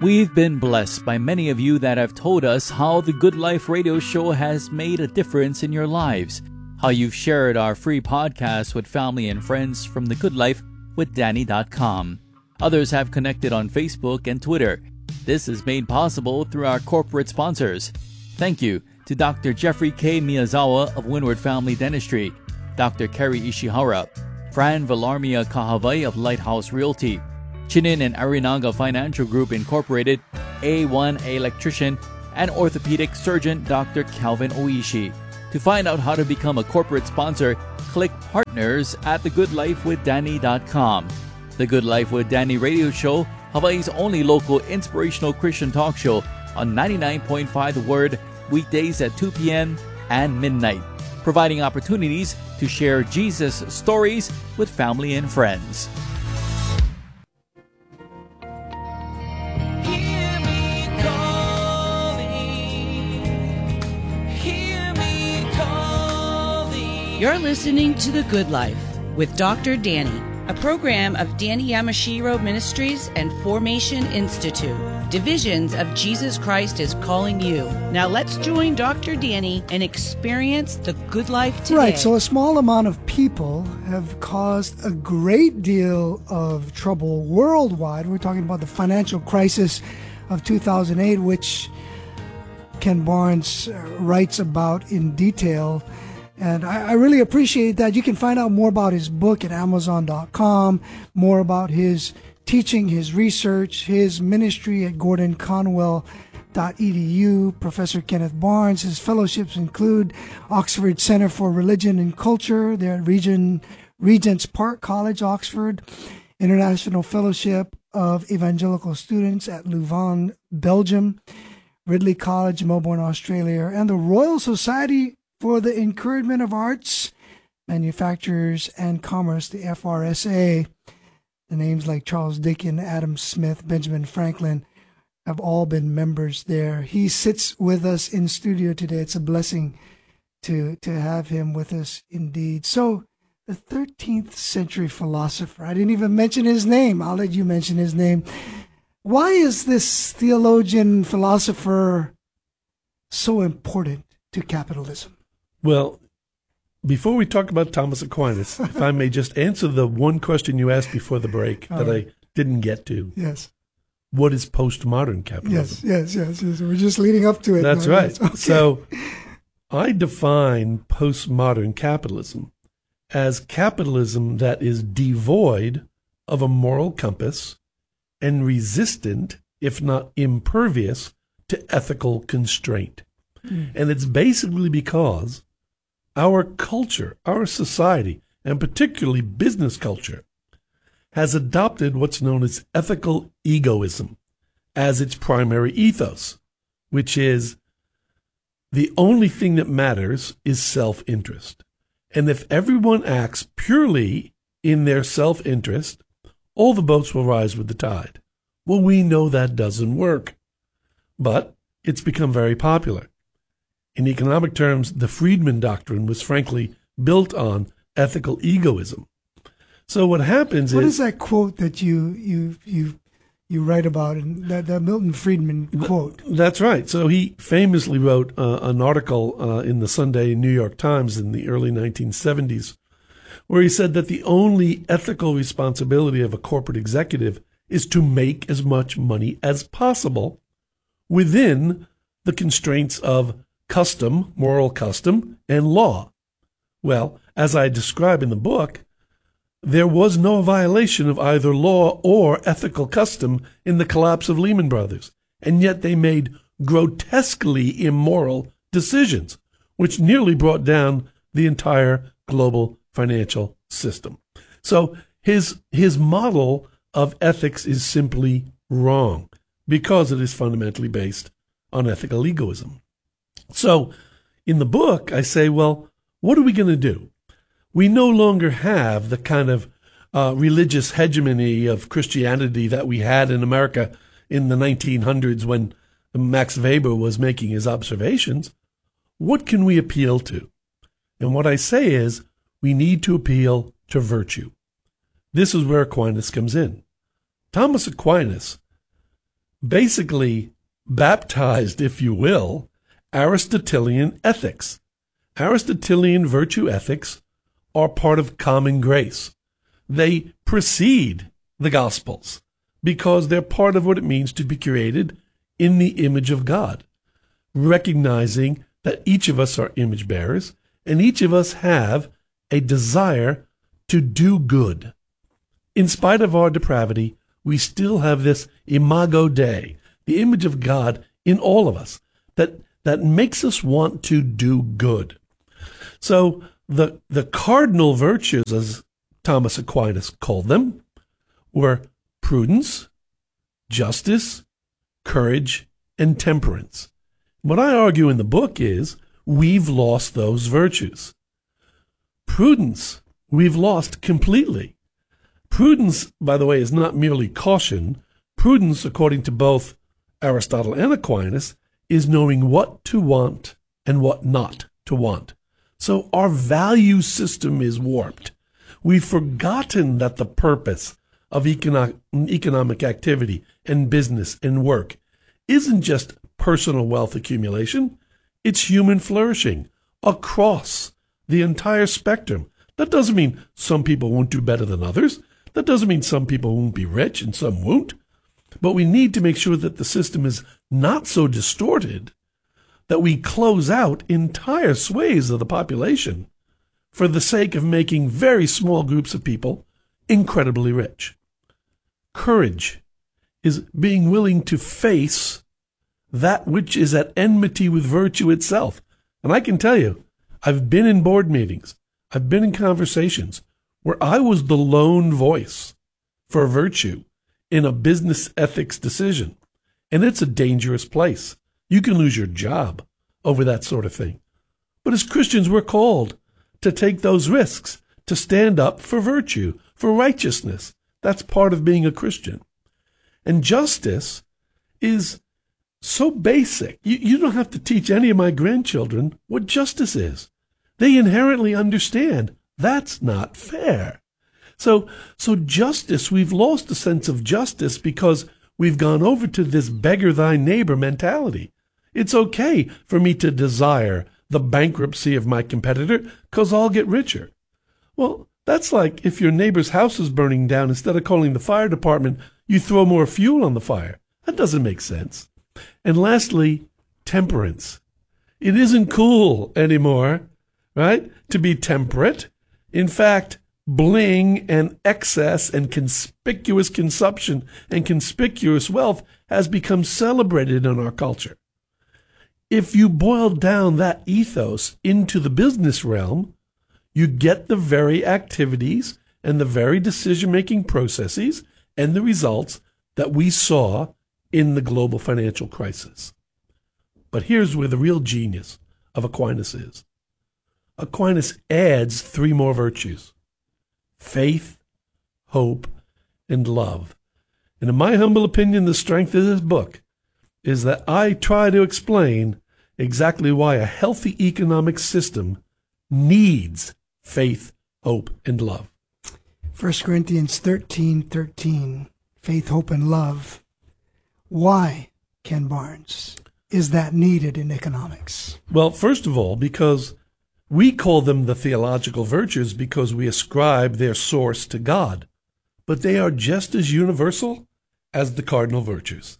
We've been blessed by many of you that have told us how the Good Life radio show has made a difference in your lives, how you've shared our free podcast with family and friends from thegoodlifewithdanny.com. Others have connected on Facebook and Twitter. This is made possible through our corporate sponsors. Thank you to Dr. Jeffrey K. Miyazawa of Windward Family Dentistry, Dr. Kerry Ishihara, Fran Villarmia Kahavai of Lighthouse Realty, Chinin and Arinaga Financial Group Incorporated, A1 Electrician, and orthopedic surgeon Dr. Calvin Oishi. To find out how to become a corporate sponsor, click Partners at thegoodlifewithdanny.com. The Good Life with Danny radio show, Hawaii's only local inspirational Christian talk show on 99.5 The Word, weekdays at 2 p.m. and midnight, providing opportunities to share Jesus stories with family and friends. You're listening to The Good Life with Dr. Danny, a program of Danny Yamashiro Ministries and Formation Institute. Divisions of Jesus Christ is calling you. Now let's join Dr. Danny and experience the good life today. Right, so a small amount of people have caused a great deal of trouble worldwide. We're talking about the financial crisis of 2008, which Ken Barnes writes about in detail. And I really appreciate that. You can find out more about his book at Amazon.com, more about his teaching, his research, his ministry at GordonConwell.edu. Professor Kenneth Barnes, his fellowships include Oxford Center for Religion and Culture. They're at Regent's Park College, Oxford. International Fellowship of Evangelical Students at Louvain, Belgium. Ridley College, Melbourne, Australia. And the Royal Society for the Encouragement of Arts, Manufacturers and Commerce, the FRSA. The names like Charles Dickens, Adam Smith, Benjamin Franklin have all been members there. He sits with us in studio today. It's a blessing to have him with us indeed. So, the 13th century philosopher, I didn't even mention his name. I'll let you mention his name. Why is this theologian, philosopher so important to capitalism? Well, before we talk about Thomas Aquinas, if I may just answer the one question you asked before the break that I didn't get to. Yes. What is postmodern capitalism? Yes. We're just leading up to it. That's right. Okay. So I define postmodern capitalism as capitalism that is devoid of a moral compass and resistant, if not impervious, to ethical constraint. And it's basically because our culture, our society, and particularly business culture, has adopted what's known as ethical egoism as its primary ethos, which is the only thing that matters is self-interest. And if everyone acts purely in their self-interest, all the boats will rise with the tide. Well, we know that doesn't work, but it's become very popular. In economic terms, the Friedman doctrine was frankly built on ethical egoism. So what happens What is that quote that you write about, in that Milton Friedman quote? That's right. So he famously wrote an article in the Sunday New York Times in the early 1970s, where he said that the only ethical responsibility of a corporate executive is to make as much money as possible within the constraints of custom, moral custom, and law. Well, as I describe in the book, there was no violation of either law or ethical custom in the collapse of Lehman Brothers, and yet they made grotesquely immoral decisions, which nearly brought down the entire global financial system. So his model of ethics is simply wrong because it is fundamentally based on ethical egoism. So in the book, I say, well, what are we going to do? We no longer have the kind of religious hegemony of Christianity that we had in America in the 1900s when Max Weber was making his observations. What can we appeal to? And what I say is we need to appeal to virtue. This is where Aquinas comes in. Thomas Aquinas basically baptized, if you will, Aristotelian ethics. Aristotelian virtue ethics are part of common grace. They precede the Gospels because they're part of what it means to be created in the image of God, recognizing that each of us are image bearers and each of us have a desire to do good. In spite of our depravity, we still have this imago Dei, the image of God in all of us, that makes us want to do good. So the cardinal virtues, as Thomas Aquinas called them, were prudence, justice, courage, and temperance. What I argue in the book is we've lost those virtues. Prudence, we've lost completely. Prudence, by the way, is not merely caution. Prudence, according to both Aristotle and Aquinas, is knowing what to want and what not to want. So our value system is warped. We've forgotten that the purpose of economic activity and business and work isn't just personal wealth accumulation, it's human flourishing across the entire spectrum. That doesn't mean some people won't do better than others. That doesn't mean some people won't be rich and some won't. But we need to make sure that the system is not so distorted that we close out entire swathes of the population for the sake of making very small groups of people incredibly rich. Courage is being willing to face that which is at enmity with virtue itself. And I can tell you, I've been in board meetings, I've been in conversations where I was the lone voice for virtue in a business ethics decision. And it's a dangerous place. You can lose your job over that sort of thing. But as Christians, we're called to take those risks, to stand up for virtue, for righteousness. That's part of being a Christian. And justice is so basic. You don't have to teach any of my grandchildren what justice is. They inherently understand that's not fair. So justice, we've lost a sense of justice because we've gone over to this beggar thy neighbor mentality. It's okay for me to desire the bankruptcy of my competitor because I'll get richer. Well, that's like if your neighbor's house is burning down, instead of calling the fire department, you throw more fuel on the fire. That doesn't make sense. And lastly, temperance. It isn't cool anymore, right, to be temperate. In fact, bling and excess and conspicuous consumption and conspicuous wealth has become celebrated in our culture. If you boil down that ethos into the business realm, you get the very activities and the very decision-making processes and the results that we saw in the global financial crisis. But here's where the real genius of Aquinas is. Aquinas adds 3 more virtues: faith, hope, and love. And in my humble opinion, the strength of this book is that I try to explain exactly why a healthy economic system needs faith, hope, and love. 1 Corinthians 13:13, faith, hope, and love. Why, Ken Barnes, is that needed in economics? Well, first of all, because we call them the theological virtues because we ascribe their source to God, but they are just as universal as the cardinal virtues.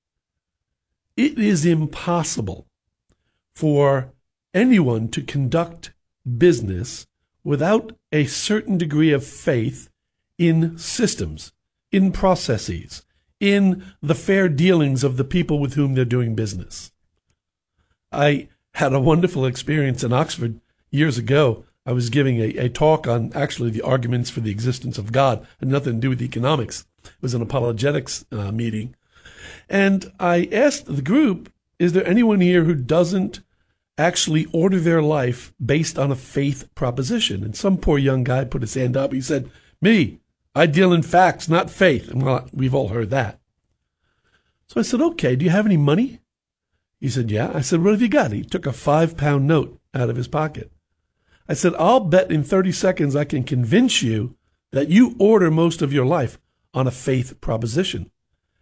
It is impossible for anyone to conduct business without a certain degree of faith in systems, in processes, in the fair dealings of the people with whom they're doing business. I had a wonderful experience in Oxford years ago. I was giving a talk on actually the arguments for the existence of God. It had nothing to do with economics. It was an apologetics meeting. And I asked the group, is there anyone here who doesn't actually order their life based on a faith proposition? And some poor young guy put his hand up. He said, me, I deal in facts, not faith. And well, we've all heard that. So I said, okay, do you have any money? He said, yeah. I said, what have you got? He took a £5 note out of his pocket. I said, I'll bet in 30 seconds I can convince you that you order most of your life on a faith proposition.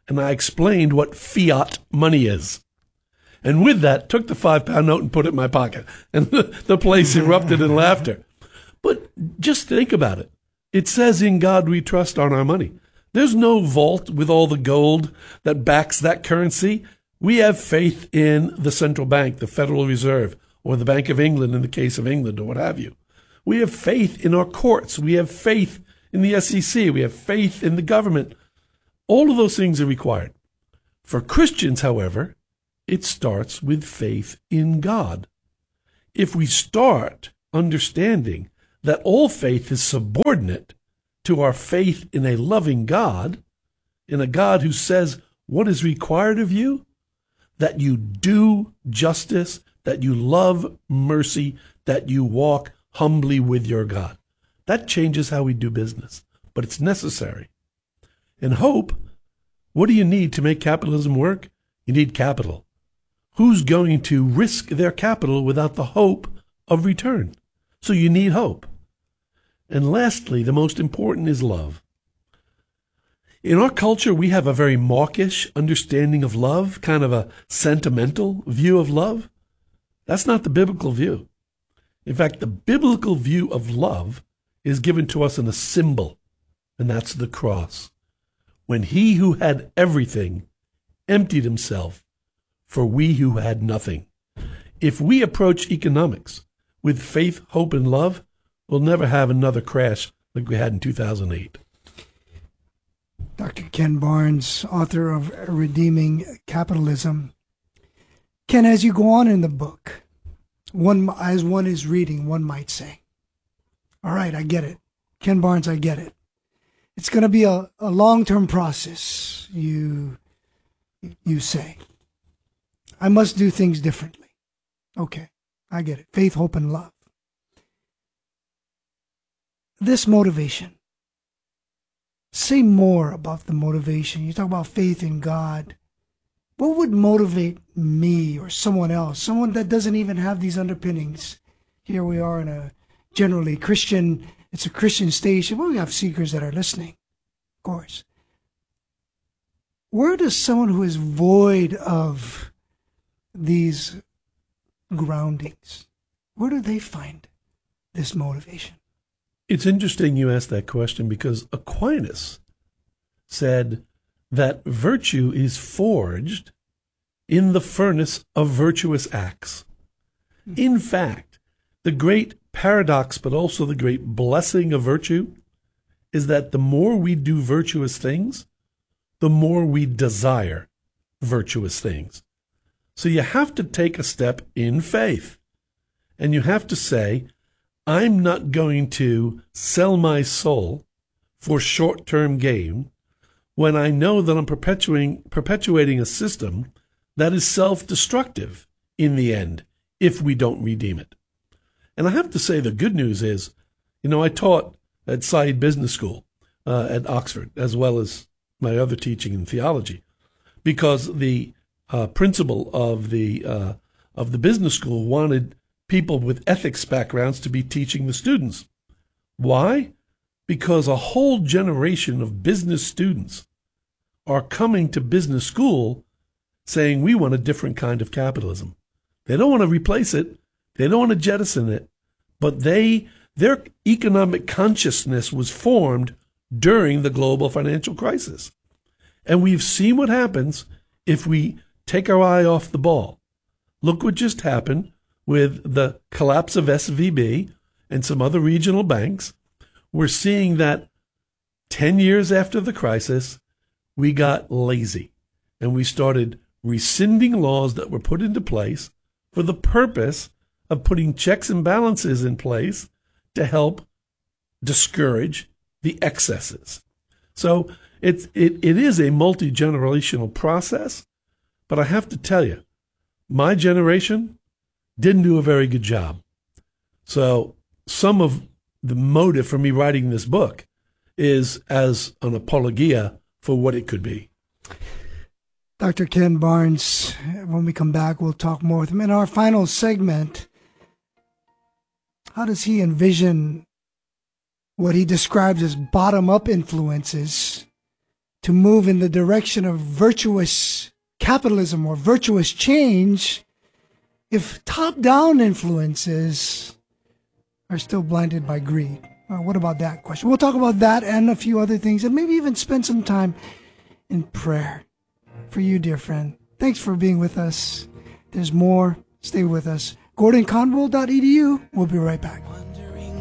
and I explained what fiat money is. And with that, took the £5 note and put it in my pocket. And the place erupted in laughter. But just think about it. It says, in God we trust on our money. There's no vault with all the gold that backs that currency. We have faith in the central bank, the Federal Reserve, or the Bank of England in the case of England, or what have you. We have faith in our courts. We have faith in the SEC. We have faith in the government. All of those things are required. For Christians, however, it starts with faith in God. If we start understanding that all faith is subordinate to our faith in a loving God, in a God who says what is required of you, that you do justice, that you love mercy, that you walk humbly with your God. That changes how we do business, but it's necessary. And hope, what do you need to make capitalism work? You need capital. Who's going to risk their capital without the hope of return? So you need hope. And lastly, the most important is love. In our culture, we have a very mawkish understanding of love, kind of a sentimental view of love. That's not the biblical view. In fact, the biblical view of love is given to us in a symbol, and that's the cross. When he who had everything emptied himself for we who had nothing. If we approach economics with faith, hope, and love, we'll never have another crash like we had in 2008. Dr. Ken Barnes, author of Redeeming Capitalism. Ken, as you go on in the book, as one is reading, one might say, all right, I get it. Ken Barnes, I get it. It's going to be a long-term process, you say. I must do things differently. Okay, I get it. Faith, hope, and love. This motivation. Say more about the motivation. You talk about faith in God. What would motivate me or someone else, someone that doesn't even have these underpinnings? Here we are in a generally Christian, it's a Christian station. Well, we have seekers that are listening, of course. Where does someone who is void of these groundings, where do they find this motivation? It's interesting you asked that question because Aquinas said that virtue is forged in the furnace of virtuous acts. In fact, the great paradox, but also the great blessing of virtue, is that the more we do virtuous things, the more we desire virtuous things. So you have to take a step in faith, and you have to say, I'm not going to sell my soul for short-term gain when I know that I'm perpetuating a system that is self-destructive in the end if we don't redeem it. And I have to say the good news is, I taught at Said Business School at Oxford, as well as my other teaching in theology, because the principal of the business school wanted people with ethics backgrounds to be teaching the students. Why? Because a whole generation of business students are coming to business school saying we want a different kind of capitalism. They don't want to replace it. They don't want to jettison it. But their economic consciousness was formed during the global financial crisis. And we've seen what happens if we take our eye off the ball. Look what just happened with the collapse of SVB and some other regional banks. We're seeing that 10 years after the crisis, we got lazy and we started rescinding laws that were put into place for the purpose of putting checks and balances in place to help discourage the excesses. So it is a multi-generational process, but I have to tell you, my generation didn't do a very good job. So some of the motive for me writing this book is as an apologia for what it could be. Dr. Ken Barnes, when we come back, we'll talk more with him. In our final segment, how does he envision what he describes as bottom-up influences to move in the direction of virtuous capitalism or virtuous change if top-down influences are still blinded by greed? What about that question? We'll talk about that and a few other things, and maybe even spend some time in prayer for you, dear friend. Thanks for being with us. There's more. Stay with us. GordonConwell.edu. We'll be right back.